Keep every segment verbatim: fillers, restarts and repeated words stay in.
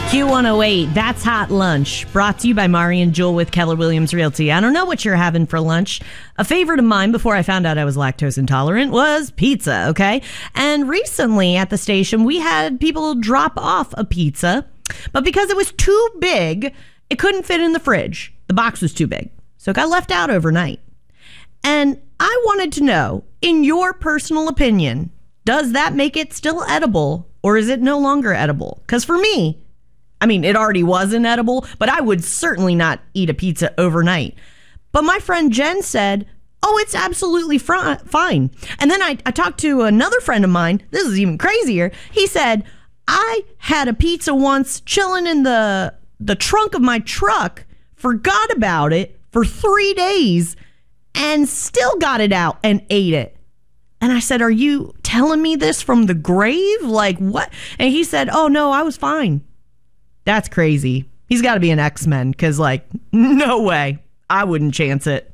Q one oh eight, That's Hot Lunch, brought to you by Mari and Jewel with Keller Williams Realty. I don't know what you're having for lunch. A favorite of mine before I found out I was lactose intolerant was pizza, okay? And recently at the station, we had people drop off a pizza, but because it was too big, it couldn't fit in the fridge. The box was too big, so it got left out overnight. And I wanted to know, in your personal opinion, does that make it still edible or is it no longer edible? Because for me, I mean, it already was inedible, but I would certainly not eat a pizza overnight. But my friend Jen said, oh, it's absolutely fr- fine. And then I, I talked to another friend of mine. This is even crazier. He said, I had a pizza once chilling in the, the trunk of my truck, forgot about it for three days, and still got it out and ate it. And I said, are you telling me this from the grave? Like, what? And he said, oh, no, I was fine. That's crazy. He's got to be an X-Men because, like, no way. I wouldn't chance it.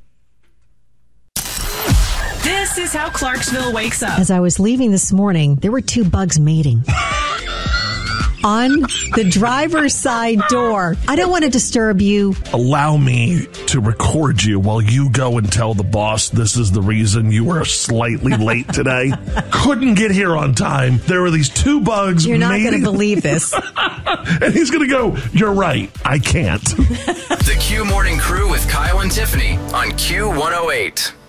This is how Clarksville wakes up. As I was leaving this morning, there were two bugs mating on the driver's side door. I don't want to disturb you. Allow me to record you while you go and tell the boss this is the reason you were slightly late today. Couldn't get here on time. There were these two bugs. You're not mating- going to believe this. And he's going to go, you're right, I can't. The Q Morning Crew with Kyle and Tiffany on Q one oh eight.